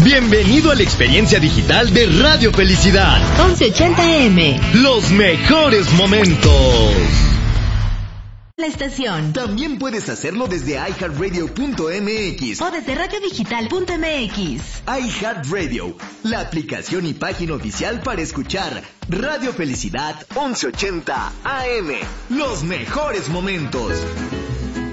Bienvenido a la experiencia digital de Radio Felicidad. 1180 AM. Los mejores momentos. La estación. También puedes hacerlo desde iHeartRadio.mx o desde radiodigital.mx. iHeartRadio, la aplicación y página oficial para escuchar Radio Felicidad 1180 AM. Los mejores momentos.